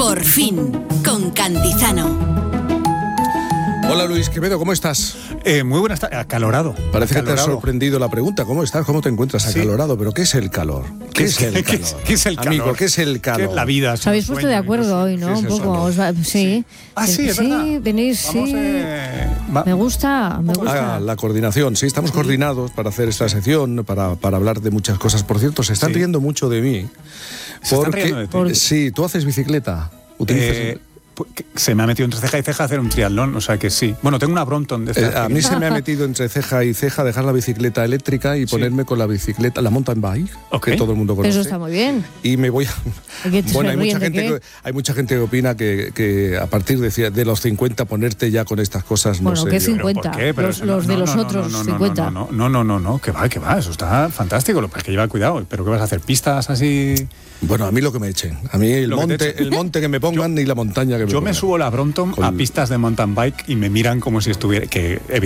Por fin, con Cantizano. Hola Luis Quevedo, ¿cómo estás? Muy buenas tardes, acalorado. Parece que te ha sorprendido la pregunta. ¿Cómo estás? ¿Cómo te encuentras? Acalorado. ¿Pero qué es el calor? ¿Qué es el calor? ¿Qué es el calor? Amigo, ¿qué es el calor? ¿Qué es la vida? Os habéis puesto de acuerdo hoy, ¿no? Un poco. Sí. Sí, es verdad. Sí, venís, Vamos, sí. Me gusta. La coordinación, sí, estamos coordinados para hacer esta sección, para hablar de muchas cosas. Por cierto, se están riendo mucho de mí. ¿Se están riendo de ti? Sí, tú haces bicicleta. Se me ha metido entre ceja y ceja hacer un triatlón, o sea que sí. Bueno, tengo una Brompton de estas. A mí se me ha metido entre ceja y ceja dejar la bicicleta eléctrica y ponerme con la bicicleta, la mountain bike, que todo el mundo conoce. Eso está muy bien. Y me voy a... Bueno, hay mucha gente que opina que a partir de los 50 ponerte ya con estas cosas, no sé. Bueno, ¿qué 50? Los de los otros 50. No, que va, eso está fantástico. Lo que lleva cuidado, pero ¿qué vas a hacer? ¿Pistas así...? Bueno, a mí lo que me echen. A mí el monte que me pongan y la montaña que me pongan. Yo me subo la Brompton a pistas de mountain bike y me miran como si estuviera... que